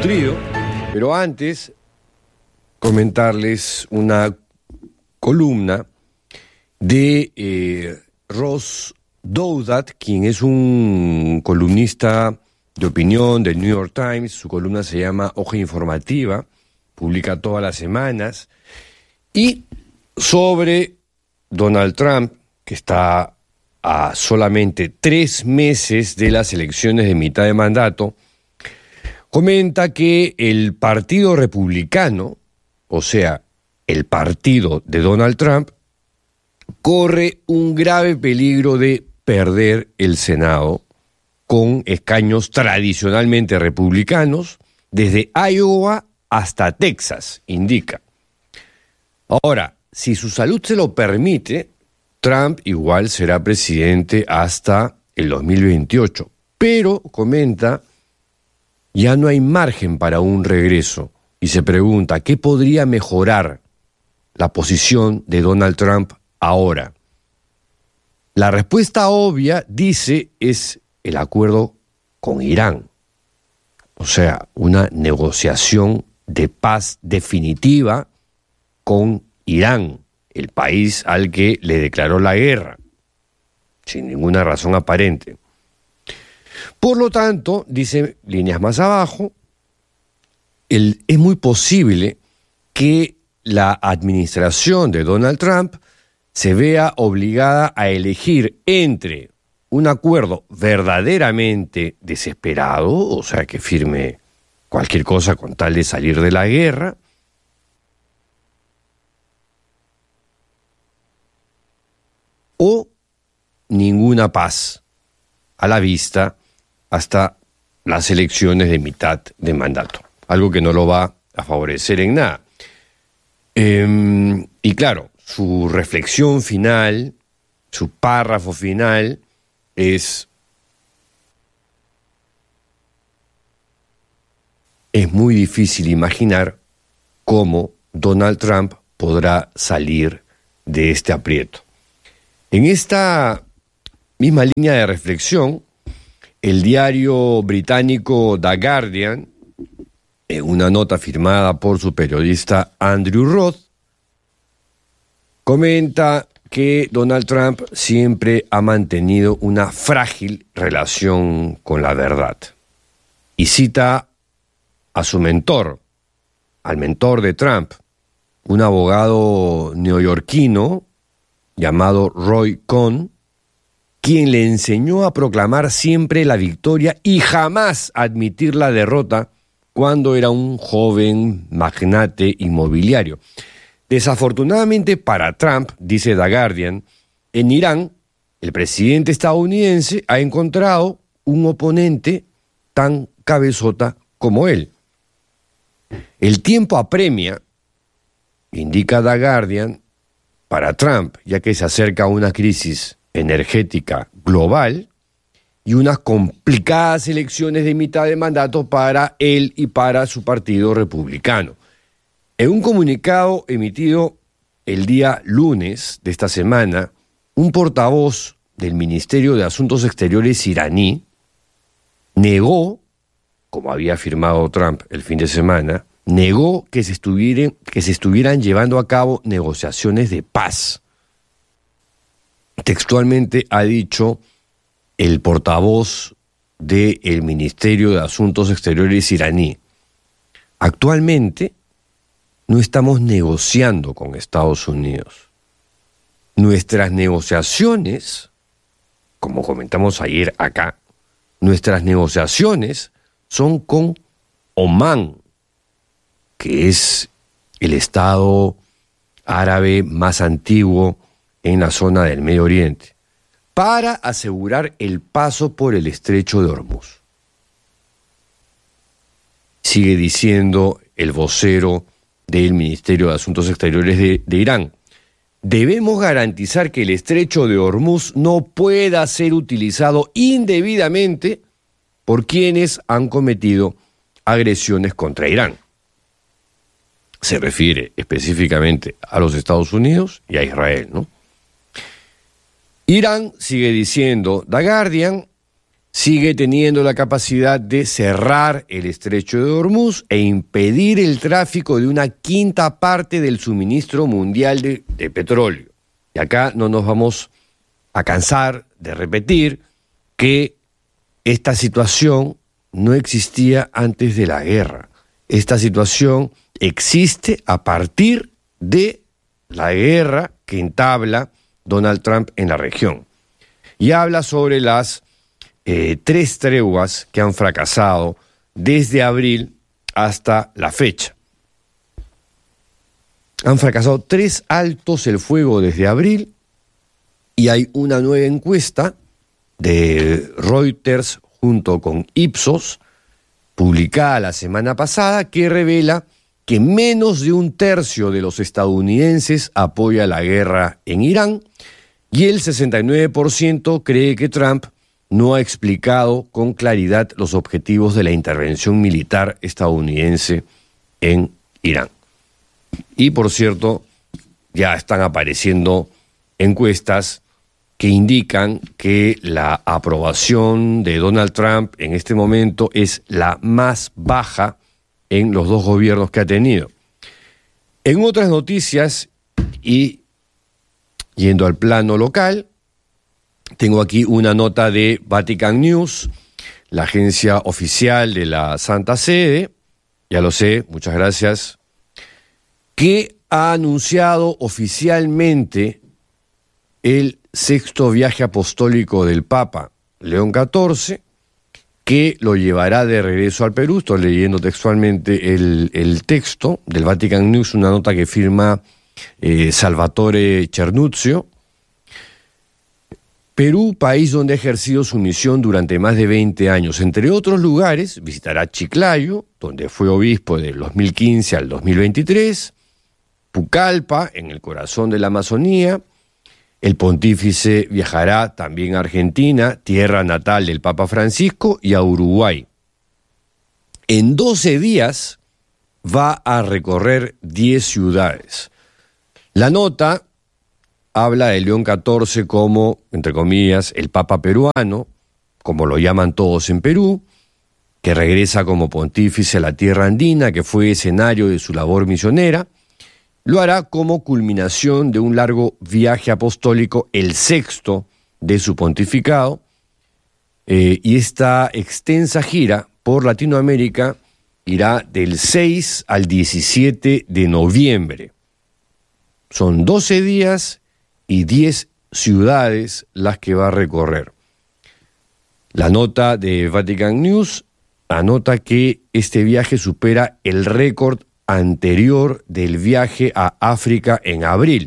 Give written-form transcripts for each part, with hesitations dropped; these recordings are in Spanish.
nutrido, pero antes comentarles una columna de Ross Douthat, quien es un columnista de opinión del New York Times. Su columna se llama Hoja Informativa, publica todas las semanas, y sobre Donald Trump, que está a solamente 3 meses de las elecciones de mitad de mandato, comenta que el Partido Republicano, o sea, el partido de Donald Trump, corre un grave peligro de perder el Senado con escaños tradicionalmente republicanos, desde Iowa hasta Texas, indica. Ahora, si su salud se lo permite, Trump igual será presidente hasta el 2028, pero, comenta, ya no hay margen para un regreso, y se pregunta, ¿qué podría mejorar la posición de Donald Trump ahora? La respuesta obvia, dice, es el acuerdo con Irán. O sea, una negociación de paz definitiva con Irán, el país al que le declaró la guerra, sin ninguna razón aparente. Por lo tanto, dice líneas más abajo, es muy posible que la administración de Donald Trump se vea obligada a elegir entre un acuerdo verdaderamente desesperado, o sea, que firme cualquier cosa con tal de salir de la guerra, o ninguna paz a la vista hasta las elecciones de mitad de mandato, algo que no lo va a favorecer en nada. Y claro, su reflexión final, su párrafo final es muy difícil imaginar cómo Donald Trump podrá salir de este aprieto. En esta misma línea de reflexión, el diario británico The Guardian, en una nota firmada por su periodista Andrew Roth, comenta que Donald Trump siempre ha mantenido una frágil relación con la verdad. Y cita a su mentor, al mentor de Trump, un abogado neoyorquino llamado Roy Cohn, quien le enseñó a proclamar siempre la victoria y jamás admitir la derrota cuando era un joven magnate inmobiliario. Desafortunadamente para Trump, dice The Guardian, en Irán, el presidente estadounidense ha encontrado un oponente tan cabezota como él. El tiempo apremia, indica The Guardian, para Trump, ya que se acerca a una crisis energética global y unas complicadas elecciones de mitad de mandato para él y para su partido republicano. En un comunicado emitido el día lunes de esta semana, un portavoz del Ministerio de Asuntos Exteriores iraní negó, como había afirmado Trump el fin de semana, negó que se estuvieran llevando a cabo negociaciones de paz. Textualmente ha dicho el portavoz del Ministerio de Asuntos Exteriores iraní: actualmente no estamos negociando con Estados Unidos. Nuestras negociaciones, como comentamos ayer acá, nuestras negociaciones son con Omán, que es el estado árabe más antiguo en la zona del Medio Oriente, para asegurar el paso por el estrecho de Hormuz. Sigue diciendo el vocero del Ministerio de Asuntos Exteriores de Irán: debemos garantizar que el estrecho de Hormuz no pueda ser utilizado indebidamente por quienes han cometido agresiones contra Irán. Se refiere específicamente a los Estados Unidos y a Israel, ¿no? Irán, sigue diciendo The Guardian, sigue teniendo la capacidad de cerrar el estrecho de Hormuz e impedir el tráfico de una quinta parte del suministro mundial de petróleo. Y acá no nos vamos a cansar de repetir que esta situación no existía antes de la guerra. Esta situación existe a partir de la guerra que entabla Donald Trump en la región. Y habla sobre las 3 treguas que han fracasado desde abril hasta la fecha. Han fracasado 3 altos el fuego desde abril y hay una nueva encuesta de Reuters junto con Ipsos, publicada la semana pasada, que revela que menos de 1/3 de los estadounidenses apoya la guerra en Irán y el 69% cree que Trump no ha explicado con claridad los objetivos de la intervención militar estadounidense en Irán. Y por cierto, ya están apareciendo encuestas que indican que la aprobación de Donald Trump en este momento es la más baja en los 2 gobiernos que ha tenido. En otras noticias, y yendo al plano local, tengo aquí una nota de Vatican News, la agencia oficial de la Santa Sede, ya lo sé, muchas gracias, que ha anunciado oficialmente el 6º viaje apostólico del Papa León XIV, que lo llevará de regreso al Perú. Estoy leyendo textualmente el texto del Vatican News, una nota que firma Salvatore Cernuzio. Perú, país donde ha ejercido su misión durante más de 20 años. Entre otros lugares, visitará Chiclayo, donde fue obispo del 2015 al 2023, Pucallpa, en el corazón de la Amazonía. El pontífice viajará también a Argentina, tierra natal del Papa Francisco, y a Uruguay. En 12 días va a recorrer 10 ciudades. La nota habla de León XIV como, entre comillas, el Papa peruano, como lo llaman todos en Perú, que regresa como pontífice a la tierra andina, que fue escenario de su labor misionera. Lo hará como culminación de un largo viaje apostólico, el 6º de su pontificado, y esta extensa gira por Latinoamérica irá del 6 al 17 de noviembre. Son 12 días y 10 ciudades las que va a recorrer. La nota de Vatican News anota que este viaje supera el récord anterior del viaje a África en abril.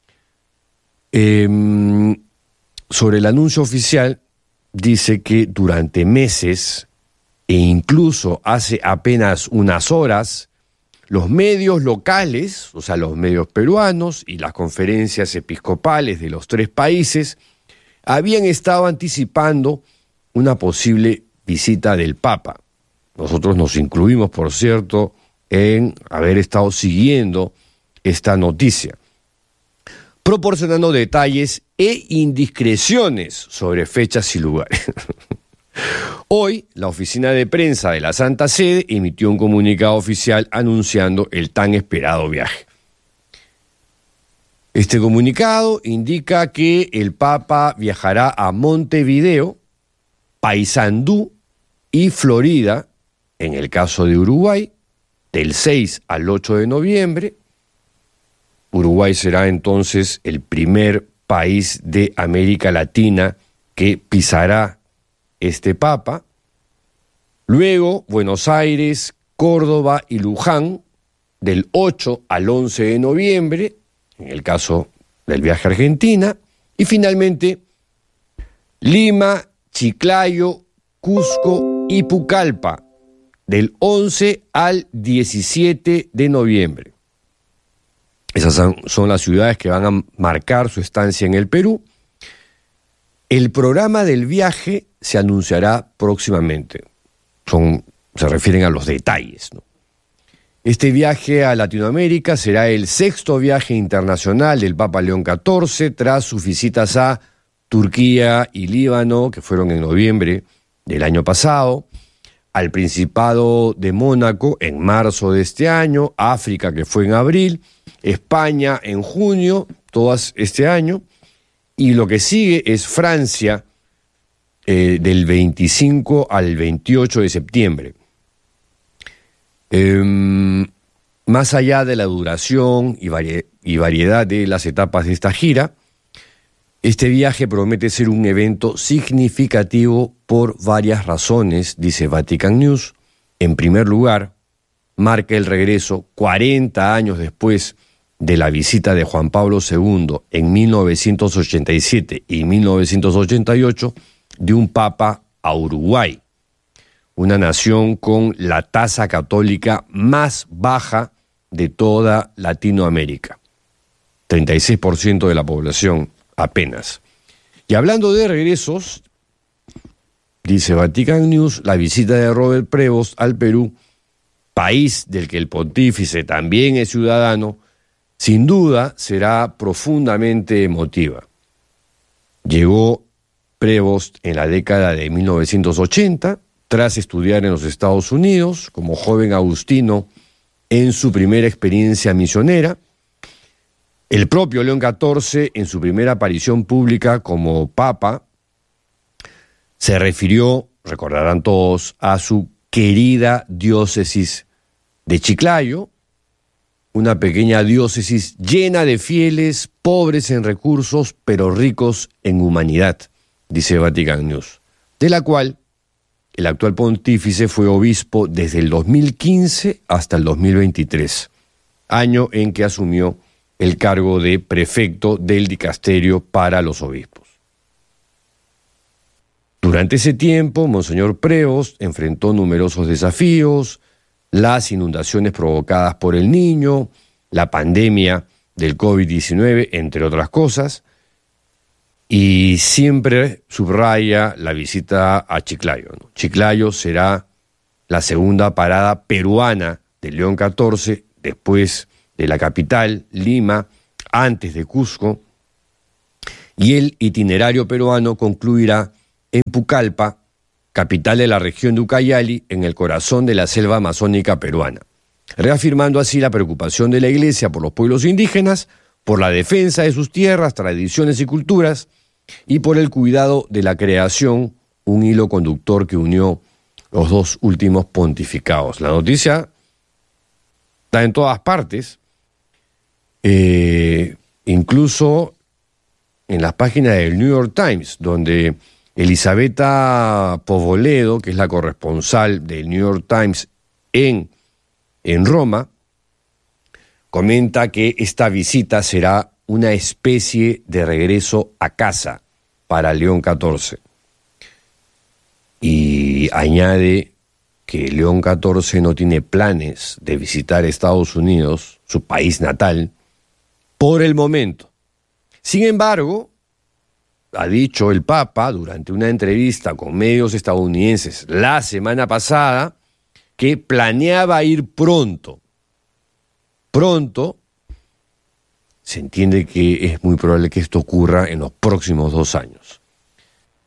Sobre el anuncio oficial, dice que durante meses e incluso hace apenas unas horas, los medios locales, o sea, los medios peruanos y las conferencias episcopales de los 3 países, habían estado anticipando una posible visita del Papa. Nosotros nos incluimos, por cierto, en haber estado siguiendo esta noticia, proporcionando detalles e indiscreciones sobre fechas y lugares. Hoy, la oficina de prensa de la Santa Sede emitió un comunicado oficial anunciando el tan esperado viaje. Este comunicado indica que el Papa viajará a Montevideo, Paysandú y Florida, en el caso de Uruguay, del 6 al 8 de noviembre. Uruguay será entonces el primer país de América Latina que pisará este Papa. Luego, Buenos Aires, Córdoba y Luján, del 8 al 11 de noviembre, en el caso del viaje a Argentina. Y finalmente, Lima, Chiclayo, Cusco y Pucallpa, del 11 al 17 de noviembre. Esas son las ciudades que van a marcar su estancia en el Perú. El programa del viaje se anunciará próximamente. Se refieren a los detalles, ¿no? Este viaje a Latinoamérica será el 6º viaje internacional del Papa León XIV tras sus visitas a Turquía y Líbano, que fueron en noviembre del año pasado, al Principado de Mónaco en marzo de este año, África, que fue en abril, España en junio, todas este año, y lo que sigue es Francia del 25 al 28 de septiembre. Más allá de la duración y variedad de las etapas de esta gira, este viaje promete ser un evento significativo por varias razones, dice Vatican News. En primer lugar, marca el regreso 40 años después de la visita de Juan Pablo II en 1987 y 1988 de un papa a Uruguay, una nación con la tasa católica más baja de toda Latinoamérica, 36% de la población apenas. Y hablando de regresos, dice Vatican News, la visita de Robert Prevost al Perú, país del que el pontífice también es ciudadano, sin duda será profundamente emotiva. Llegó Prevost en la década de 1980, tras estudiar en los Estados Unidos como joven agustino en su primera experiencia misionera. El propio León XIV, en su primera aparición pública como papa, se refirió, recordarán todos, a su querida diócesis de Chiclayo, una pequeña diócesis llena de fieles, pobres en recursos, pero ricos en humanidad, dice Vatican News, de la cual el actual pontífice fue obispo desde el 2015 hasta el 2023, año en que asumió el cargo de prefecto del dicasterio para los obispos. Durante ese tiempo, Monseñor Prevost enfrentó numerosos desafíos, las inundaciones provocadas por el Niño, la pandemia del COVID-19, entre otras cosas, y siempre subraya la visita a Chiclayo, ¿no? Chiclayo será la segunda parada peruana de León XIV, después de la capital, Lima, antes de Cusco, y el itinerario peruano concluirá en Pucallpa, capital de la región de Ucayali, en el corazón de la selva amazónica peruana, reafirmando así la preocupación de la Iglesia por los pueblos indígenas, por la defensa de sus tierras, tradiciones y culturas, y por el cuidado de la creación, un hilo conductor que unió los dos últimos pontificados. La noticia está en todas partes, incluso en las páginas del New York Times, donde Elisabetta Povoledo, que es la corresponsal del New York Times en Roma, comenta que esta visita será una especie de regreso a casa para León XIV. Y añade que León XIV no tiene planes de visitar Estados Unidos, su país natal, por el momento. Sin embargo, ha dicho el Papa durante una entrevista con medios estadounidenses la semana pasada que planeaba ir pronto. Pronto, se entiende que es muy probable que esto ocurra en los próximos 2 años.